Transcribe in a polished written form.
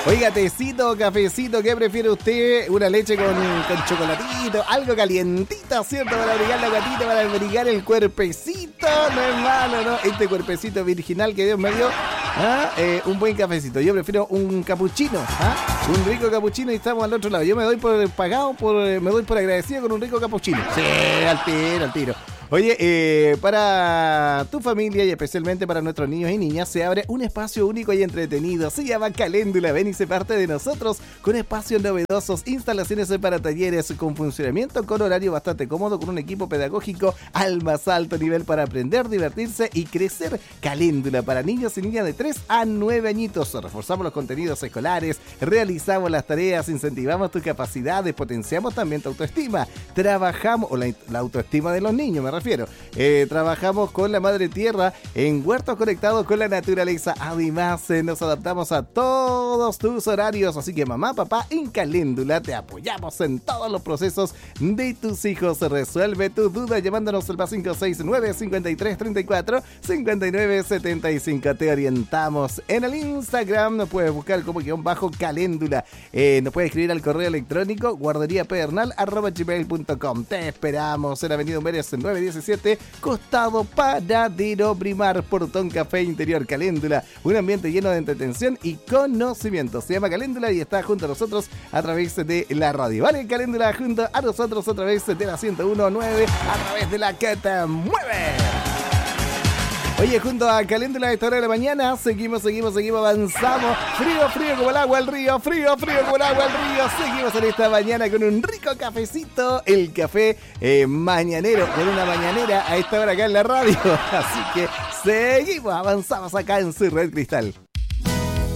Oiga, tecito o cafecito, ¿qué prefiere usted? ¿Una leche con chocolatito? Algo calientito, ¿cierto? Para abrigar la gatita, para abrigar el cuerpecito. No es malo, ¿no? Este cuerpecito virginal que Dios me dio. Un buen cafecito. Yo prefiero un capuchino. Un rico capuchino y estamos al otro lado. Yo me doy por pagado, me doy por agradecido con un rico capuchino. Sí, al tiro. Oye, para tu familia y especialmente para nuestros niños y niñas se abre un espacio único y entretenido. Se llama Caléndula. Ven y se parte de nosotros con espacios novedosos, instalaciones para talleres con funcionamiento, con horario bastante cómodo, con un equipo pedagógico al más alto nivel para aprender, divertirse y crecer. Caléndula para niños y niñas de 3 a 9 añitos. Reforzamos los contenidos escolares, realizamos las tareas, incentivamos tus capacidades, potenciamos también tu autoestima. Trabajamos, o la autoestima de los niños, me refiero. Trabajamos con la madre tierra en huertos conectados con la naturaleza. Además, nos adaptamos a todos tus horarios. Así que mamá, papá, en Caléndula te apoyamos en todos los procesos de tus hijos. Resuelve tu duda llamándonos al +569 53 34 59 75. Te orientamos en el Instagram. Nos puedes buscar como _Caléndula. Nos puedes escribir al correo electrónico guarderiapedernal@gmail.com. Te esperamos en Avenida Humberes 917, costado Paradero Primar, Portón Café Interior. Caléndula, un ambiente lleno de entretención y conocimiento. Se llama Caléndula y está junto a nosotros a través de la radio. Vale, Caléndula junto a nosotros a través de la 101.9, a través de la que te mueve. Oye, junto a Caléndula a esta hora de la mañana, seguimos, avanzamos. Frío como el agua al río, frío como el agua al río. Seguimos en esta mañana con un rico cafecito, el café mañanero, con una mañanera a esta hora acá en la radio. Así que seguimos, avanzamos acá en su Red Cristal.